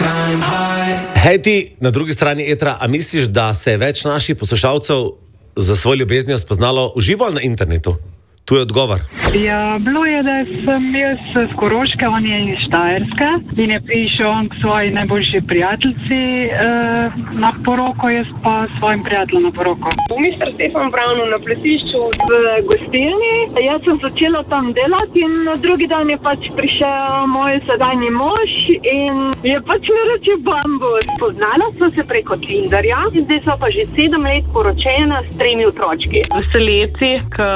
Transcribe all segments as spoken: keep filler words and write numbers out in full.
Hej ti, na drugi strani etra, a misliš, da se je več naših poslušalcev za svojo ljubeznijo spoznalo uživo ali na internetu? Tu je odgovor. Ja, bilo je, da sem jaz z Koroške, on je iz Štajerske in je prišel on k svoji najboljši prijateljici eh, na poroko, jaz pa svojim prijateljem na poroko. V mister Stefan Brownu na plesišču v gostilni. Jaz sem začela tam delati in drugi dan je pač prišel moj sedanji mož in je pač mi reče bambus. Poznala smo se preko Tinderja in zdaj so pa že sedem let poročena s tremi otročki. Veseleci,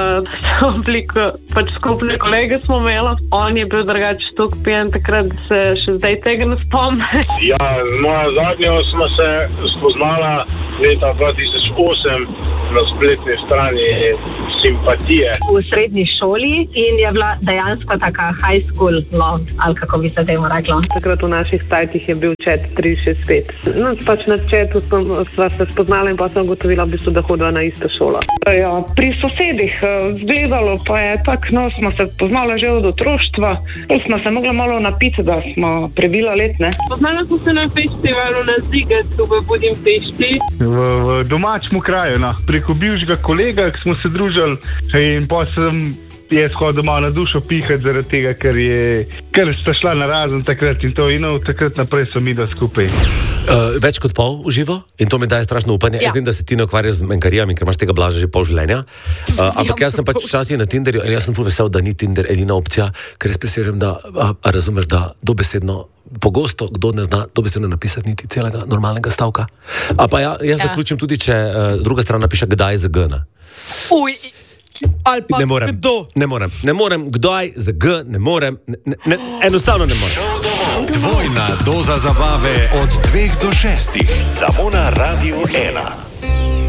ki bili, pač skupne kolege smo imeli. On je bil drugače toliko pijan takrat, da se še zdaj tega ne spomne. Ja, z mojo zadnjo smo se spoznala leta dva tisoč osem na spletni strani Simpatije. V srednji šoli in je bila dejansko taka high school love, ali kako bi se temu reklo. Takrat v naših sajtih je bil chat tri šest pet. No, pač na chatu sva se spoznala in pa sem ugotovila, v bistvu, da hodiva na isto šolo. Ja, pri sosedih zgledalo pa je tak, no, smo se poznali že od otroštva. Pol smo se mogli malo napiti, da smo prebila let, ne? Poznala smo se na festivalu na Zigetu v Budimpešti. V, v domačemu kraju, no. Preko bivšega kolega, ki smo se družili in pa sem jaz hodil malo na dušo pihati zaradi tega, ker je, ker sta šla na razen takrat in to in no, takrat naprej so mi da skupaj. Uh, več kot pol v živo in to mi daje strašno upanje. Ja. Jaz vem, da se ti ne ukvarjaš z menkarijami, ker imaš tega Blaža že pol življenja. Uh, ampak ja, jaz sem pač včasih na Tinderju in jaz sem ful vesel, da ni Tinder edina opcija, ker res presežem, da a, a razumeš, da dobesedno pogosto kdo ne zna dobesedno napisati niti celega normalnega stavka. A pa ja, jaz ja. zaključim tudi, če uh, druga stran napiše kdaj z G. Uj, ali pa ne morem, kdo? Ne morem, ne morem, kdaj z G, ne morem, ne, ne, enostavno ne morem. Dvojna doza zabave od dveh do šestih, samo na Radiu ena.